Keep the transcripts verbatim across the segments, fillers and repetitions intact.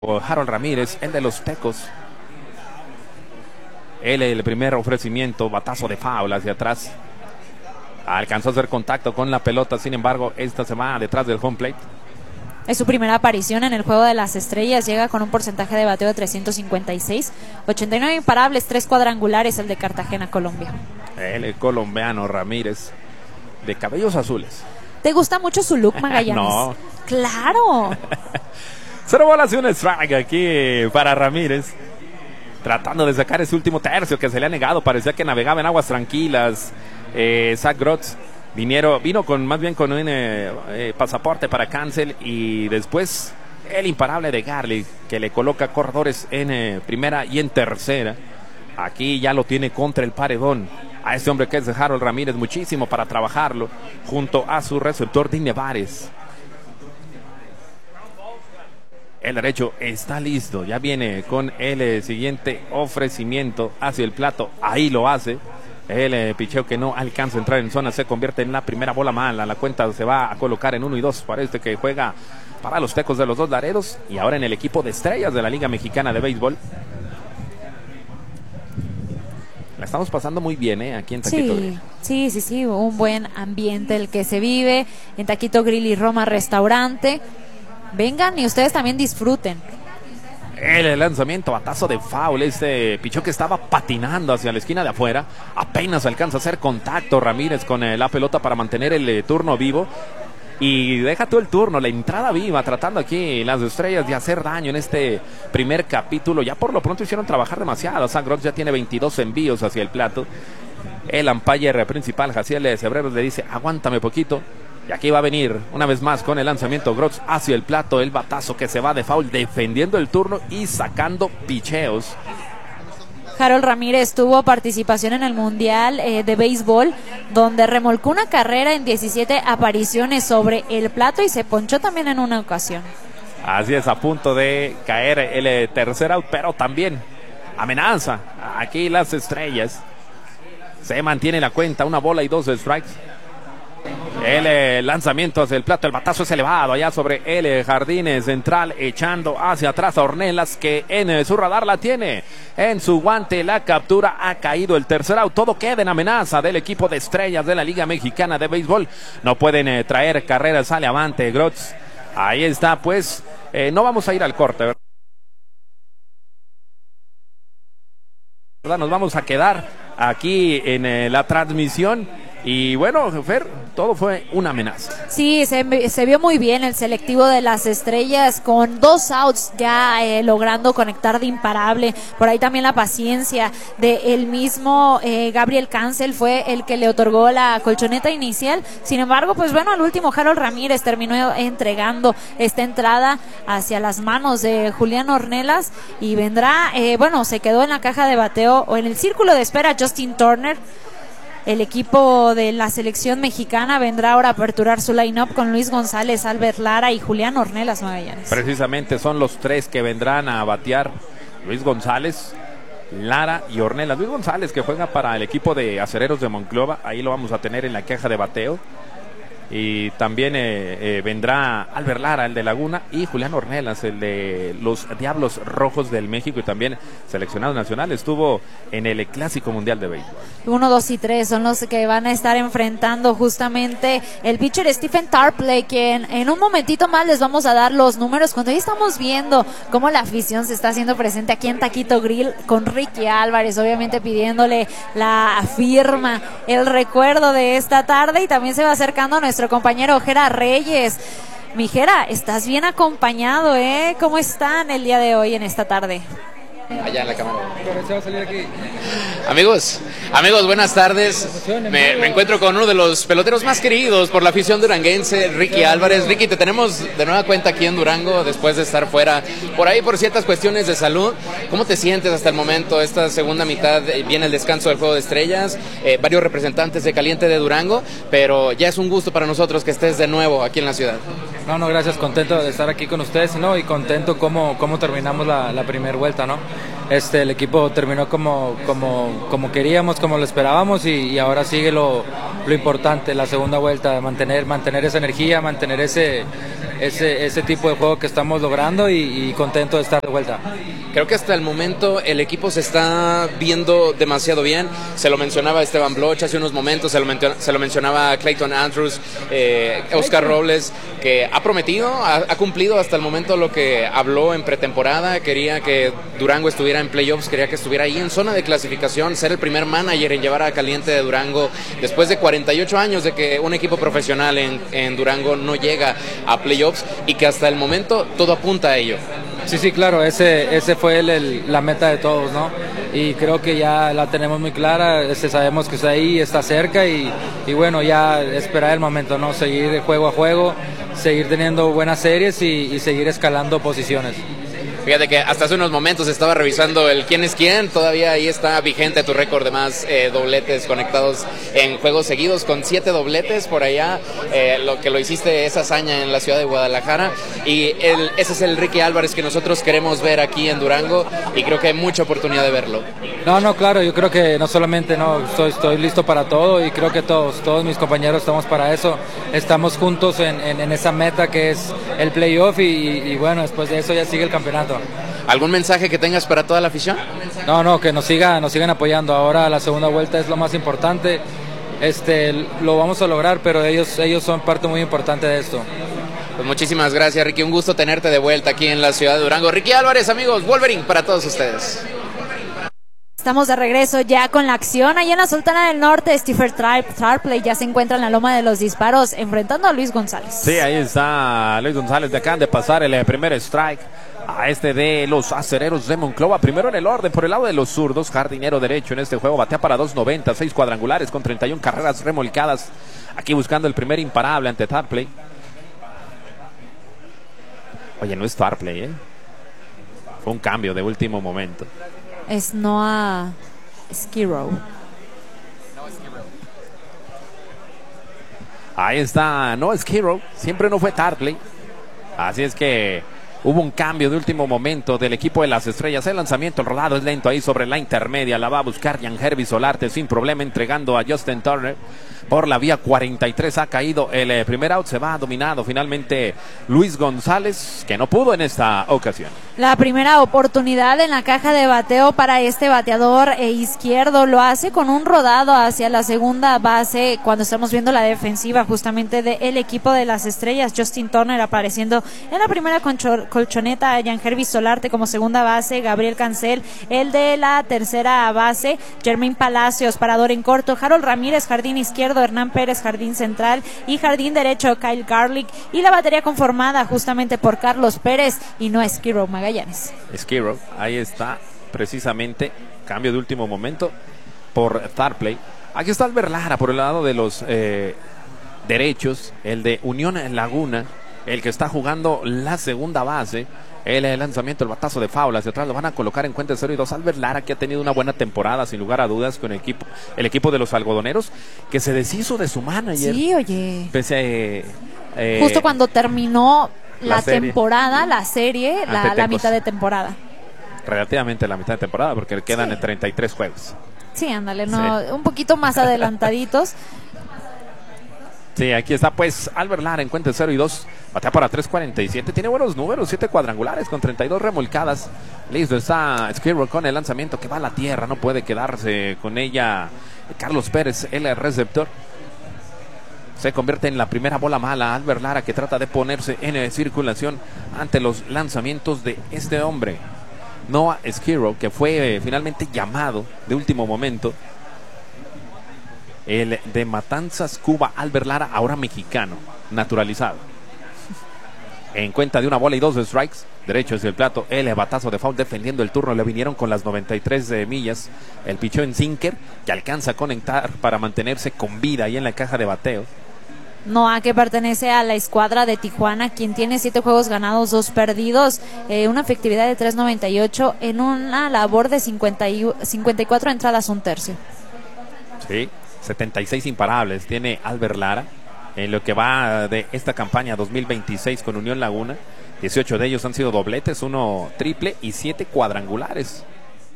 Harold Ramírez, el de los Tecos. Él, el primer ofrecimiento, batazo de foul hacia atrás. Alcanzó a hacer contacto con la pelota, sin embargo, esta se va detrás del home plate. Es su primera aparición en el Juego de las Estrellas, llega con un porcentaje de bateo de trescientos cincuenta y seis, ochenta y nueve imparables, tres cuadrangulares, el de Cartagena, Colombia. El, el colombiano Ramírez, de cabellos azules. ¿Te gusta mucho su look, Magallanes? No. ¡Claro! Cero bolas y un strike aquí para Ramírez. Tratando de sacar ese último tercio que se le ha negado. Parecía que navegaba en aguas tranquilas. Eh, Zach Grotz vinieron, vino con más bien con un eh, eh, pasaporte para cancel. Y después el imparable de Garlic, que le coloca corredores en eh, primera y en tercera. Aquí ya lo tiene contra el paredón a este hombre que es Harold Ramírez. Muchísimo para trabajarlo junto a su receptor de Nevares. El derecho está listo, ya viene con el eh, siguiente ofrecimiento hacia el plato, ahí lo hace. El eh, picheo que no alcanza a entrar en zona se convierte en la primera bola mala. La cuenta se va a colocar en uno y dos para este que juega para los Tecos de los Dos Laredos y ahora en el equipo de estrellas de la Liga Mexicana de Béisbol. La estamos pasando muy bien, ¿eh? Aquí en Taquito Sí, Grill. sí, sí, sí, un buen ambiente el que se vive en Taquito Grill y Roma Restaurante. Vengan y ustedes también disfruten. El lanzamiento, batazo de foul, este pichó que estaba patinando hacia la esquina de afuera, apenas alcanza a hacer contacto Ramírez con eh, la pelota para mantener el eh, turno vivo, y deja todo el turno, la entrada viva, tratando aquí las estrellas de hacer daño en este primer capítulo. Ya por lo pronto hicieron trabajar demasiado. Zach Grotz ya tiene veintidós envíos hacia el plato. El umpire principal, Jaciel Cebreros, le dice, aguántame poquito. Y aquí va a venir una vez más con el lanzamiento Grotz hacia el plato, el batazo que se va de foul, defendiendo el turno y sacando picheos. Harold Ramírez tuvo participación en el Mundial eh, de Béisbol, donde remolcó una carrera en diecisiete apariciones sobre el plato y se ponchó también en una ocasión. Así es, a punto de caer el eh, tercer out, pero también amenaza aquí las estrellas. Se mantiene la cuenta, una bola y dos strikes. El eh, lanzamiento hacia el plato, el batazo es elevado allá sobre el eh, jardín central, echando hacia atrás a Ornelas, que en eh, su radar la tiene, en su guante la captura, ha caído el tercer out, todo queda en amenaza del equipo de estrellas de la Liga Mexicana de Béisbol. No pueden eh, traer carreras, sale avante Grotz, ahí está, pues eh, no vamos a ir al corte, ¿verdad? Nos vamos a quedar aquí en eh, la transmisión. Y bueno, Fer, todo fue una amenaza. Sí, se, se vio muy bien el selectivo de las estrellas con dos outs ya eh, logrando conectar de imparable. Por ahí también la paciencia de el mismo eh, Gabriel Cancel fue el que le otorgó la colchoneta inicial. Sin embargo, pues bueno, al último Harold Ramírez terminó entregando esta entrada hacia las manos de Julián Ornelas y vendrá, eh, bueno, se quedó en la caja de bateo o en el círculo de espera Justin Turner. El equipo de la selección mexicana vendrá ahora a aperturar su line-up con Luis González, Albert Lara y Julián Ornelas Magallanes. Precisamente son los tres que vendrán a batear: Luis González, Lara y Ornelas. Luis González, que juega para el equipo de Acereros de Monclova, ahí lo vamos a tener en la caja de bateo. Y también eh, eh, vendrá Albert Lara, el de Laguna, y Julián Ornelas, el de los Diablos Rojos del México y también seleccionado nacional. Estuvo en el Clásico Mundial de Béisbol. Uno, dos y tres son los que van a estar enfrentando justamente el pitcher Stephen Tarpley, quien en un momentito más les vamos a dar los números cuando ya estamos viendo cómo la afición se está haciendo presente aquí en Taquito Grill con Ricky Álvarez, obviamente pidiéndole la firma, el recuerdo de esta tarde, y también se va acercando a nuestro compañero Jera Reyes. Mi Jera, estás bien acompañado, ¿eh? ¿Cómo están el día de hoy en esta tarde? Allá en la cámara. Amigos, amigos, buenas tardes. Me, me encuentro con uno de los peloteros más queridos por la afición duranguense, Ricky Álvarez. Ricky, te tenemos de nueva cuenta aquí en Durango después de estar fuera por ahí por ciertas cuestiones de salud. ¿Cómo te sientes hasta el momento? Esta segunda mitad viene el descanso del Juego de Estrellas, eh, varios representantes de Caliente de Durango, pero ya es un gusto para nosotros que estés de nuevo aquí en la ciudad. No, no, gracias, contento de estar aquí con ustedes, ¿no? Y contento cómo, cómo terminamos la, la primera vuelta, ¿no? este, el equipo terminó como, como, como queríamos, como lo esperábamos y, y ahora sigue lo, lo importante, la segunda vuelta, mantener, mantener esa energía, mantener ese, ese, ese tipo de juego que estamos logrando y, y contento de estar de vuelta. Creo que hasta el momento el equipo se está viendo demasiado bien. Se lo mencionaba Esteban Bloch hace unos momentos, se lo, se lo mencionaba Clayton Andrews, eh, Oscar Robles, que ha prometido, ha, ha cumplido hasta el momento lo que habló en pretemporada. Quería que Durango estuviera en playoffs, quería que estuviera ahí en zona de clasificación, ser el primer manager en llevar a Caliente de Durango después de cuarenta y ocho años de que un equipo profesional en, en Durango no llega a playoffs y que hasta el momento todo apunta a ello. Sí, sí, claro, ese, ese fue el, el, la meta de todos, ¿no? Y creo que ya la tenemos muy clara, este, sabemos que está ahí, está cerca y, y bueno, ya esperar el momento, ¿no? Seguir juego a juego, seguir teniendo buenas series y, y seguir escalando posiciones. Fíjate que hasta hace unos momentos estaba revisando el quién es quién, todavía ahí está vigente tu récord de más eh, dobletes conectados en juegos seguidos, con siete dobletes por allá, eh, lo que lo hiciste esa hazaña en la ciudad de Guadalajara, y el, ese es el Ricky Álvarez que nosotros queremos ver aquí en Durango, y creo que hay mucha oportunidad de verlo. No, no, claro, yo creo que no solamente no, estoy, estoy listo para todo, y creo que todos, todos mis compañeros estamos para eso, estamos juntos en, en, en esa meta que es el playoff, y, y, y bueno, después de eso ya sigue el campeonato. ¿Algún mensaje que tengas para toda la afición? No, no, que nos siga, nos sigan apoyando. Ahora la segunda vuelta es lo más importante. Este, lo vamos a lograr, pero ellos, ellos son parte muy importante de esto. Pues muchísimas gracias, Ricky. Un gusto tenerte de vuelta aquí en la ciudad de Durango. Ricky Álvarez, amigos, Wolverine para todos ustedes. Estamos de regreso ya con la acción. Allá en la Sultana del Norte, Stephen Tarpley ya se encuentra en la loma de los disparos enfrentando a Luis González. Sí, ahí está Luis González. De acá de pasar el primer strike a este de los acereros de Monclova. Primero en el orden por el lado de los zurdos, jardinero derecho en este juego, batea para dos noventa, seis cuadrangulares con treinta y una carreras remolcadas. Aquí buscando el primer imparable ante Tarpley. Oye, no es Tarpley, ¿eh? Fue un cambio de último momento. Es Noah Skirrow. Ahí está Noah Skirrow. Siempre no fue Tarpley. Así es que hubo un cambio de último momento del equipo de las estrellas. El lanzamiento, el rodado es lento ahí sobre la intermedia. La va a buscar Yangervis Solarte sin problema, entregando a Justin Turner por la vía cuarenta y tres. Ha caído el eh, primer out. Se va dominado finalmente Luis González, que no pudo en esta ocasión. La primera oportunidad en la caja de bateo para este bateador eh, izquierdo. Lo hace con un rodado hacia la segunda base cuando estamos viendo la defensiva justamente del equipo de las estrellas. Justin Turner apareciendo en la primera concho- colchoneta, Yangervis Solarte como segunda base, Gabriel Cancel el de la tercera base, Jermaine Palacios parador en corto, Harold Ramírez jardín izquierdo, Hernán Pérez jardín central y jardín derecho Kyle Garlick, y la batería conformada justamente por Carlos Pérez y no Skirrow Magallanes. Skirrow, ahí está precisamente, cambio de último momento por Tarpley. Aquí está Albert Lara por el lado de los eh, derechos, el de Unión Laguna, el que está jugando la segunda base. El, el lanzamiento, el batazo de foul hacia atrás, lo van a colocar en cuenta de cero y dos. Albert Lara, que ha tenido una buena temporada sin lugar a dudas con el equipo, el equipo de los algodoneros, que se deshizo de su manager. Sí, oye. Pese a, eh, justo cuando terminó la, la temporada, la serie, la, la mitad de temporada. Relativamente la mitad de temporada, porque le quedan sí. treinta y tres juegos. Sí, ándale, no, sí. un poquito más adelantaditos. Sí, aquí está pues Albert Lara en cuenta de cero y dos, batea para tres cuarenta y siete, tiene buenos números, siete cuadrangulares con treinta y dos remolcadas. Listo está Skirrow con el lanzamiento que va a la tierra, no puede quedarse con ella Carlos Pérez, el receptor. Se convierte en la primera bola mala Albert Lara, que trata de ponerse en circulación ante los lanzamientos de este hombre Noah Skirrow, que fue eh, finalmente llamado de último momento. El de Matanzas, Cuba, Albert Lara, ahora mexicano, naturalizado. En cuenta de una bola y dos de strikes, derecho desde el plato, el batazo de foul defendiendo el turno. Le vinieron con las noventa y tres de millas. El pichó en sinker, que alcanza a conectar para mantenerse con vida ahí en la caja de bateo. Noah, que pertenece a la escuadra de Tijuana, quien tiene siete juegos ganados, dos perdidos, eh, una efectividad de tres noventa y ocho en una labor de cincuenta y cuatro entradas, un tercio. Sí, setenta y seis imparables tiene Albert Lara en lo que va de esta campaña dos mil veintiséis con Unión Laguna. dieciocho de ellos han sido dobletes, uno triple y siete cuadrangulares.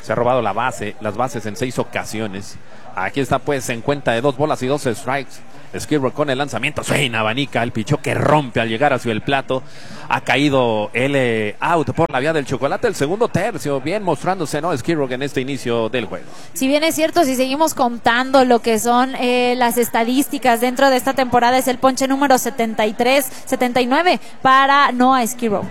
Se ha robado la base, las bases en seis ocasiones. Aquí está pues en cuenta de dos bolas y dos strikes. Skid Row con el lanzamiento, suena, abanica, el pichó que rompe al llegar hacia el plato. Ha caído el eh, out por la vía del chocolate, el segundo tercio, bien mostrándose, ¿no? Skid Row en este inicio del juego. Si bien es cierto, si seguimos contando lo que son eh, las estadísticas dentro de esta temporada, es el ponche número setenta y tres, setenta y nueve para Noah Skid Row.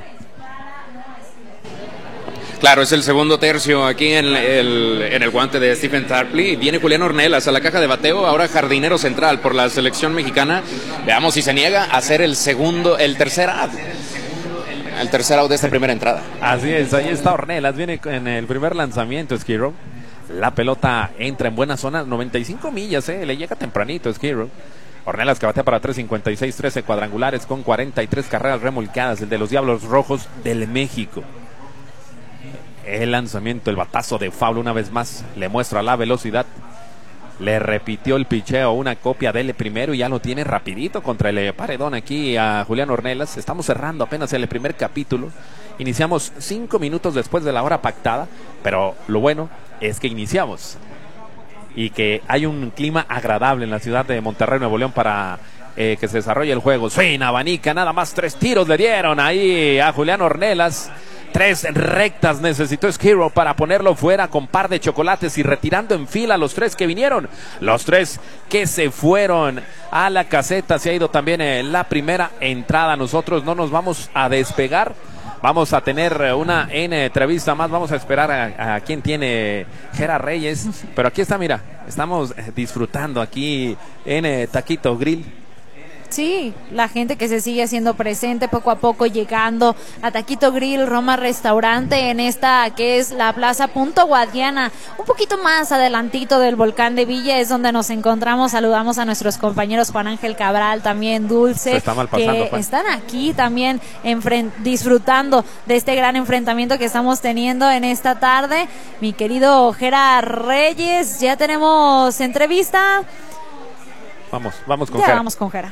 Claro, es el segundo tercio aquí en el, en el guante de Stephen Tarpley. Viene Julián Ornelas a la caja de bateo, ahora jardinero central por la selección mexicana. Veamos si se niega a hacer el segundo, el tercer out. El tercer out de esta primera entrada. Así es, ahí está Ornelas, viene en el primer lanzamiento Skid Row. La pelota entra en buena zona, noventa y cinco millas, eh, le llega tempranito Skid Row. Ornelas que batea para tres cincuenta y seis, trece cuadrangulares con cuarenta y tres carreras remolcadas, el de los Diablos Rojos del México. El lanzamiento, el batazo de foul una vez más, le muestra la velocidad. Le repitió el picheo, una copia del primero y ya lo tiene rapidito contra el paredón aquí a Julián Ornelas. Estamos cerrando apenas el primer capítulo. Iniciamos cinco minutos después de la hora pactada, pero lo bueno es que iniciamos y que hay un clima agradable en la ciudad de Monterrey, Nuevo León para eh, que se desarrolle el juego. Suena, abanica, nada más tres tiros le dieron ahí a Julián Ornelas. Tres rectas necesitó Skid Row para ponerlo fuera con par de chocolates y retirando en fila los tres que vinieron. Los tres que se fueron a la caseta. Se ha ido también en la primera entrada. Nosotros no nos vamos a despegar. Vamos a tener una entrevista más. Vamos a esperar a, a quien tiene Gera Reyes. Pero aquí está, mira. Estamos disfrutando aquí en eh, Taquito Grill. Sí, la gente que se sigue haciendo presente poco a poco, llegando a Taquito Grill, Roma Restaurante, en esta que es la Plaza Punto Guadiana, un poquito más adelantito del Volcán de Villa, es donde nos encontramos. Saludamos a nuestros compañeros Juan Ángel Cabral, también Dulce, está mal pasando, que Juan. están aquí también enfren- disfrutando de este gran enfrentamiento que estamos teniendo en esta tarde. Mi querido Gera Reyes, ya tenemos entrevista. Vamos, vamos con Ya Gera. vamos con Gera.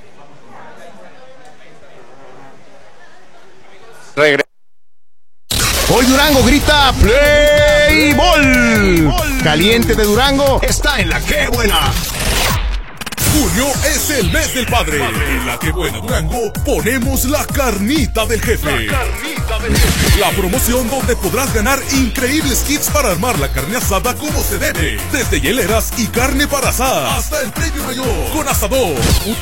Hoy Durango grita Play Ball. Caliente de Durango está en la Que Buena. Junio es el mes del padre. En la Que Buena Durango ponemos la carnita del jefe. La carnita del jefe. La promoción donde podrás ganar increíbles kits para armar la carne asada como se debe. Desde hieleras y carne para asar hasta el premio mayor con asador.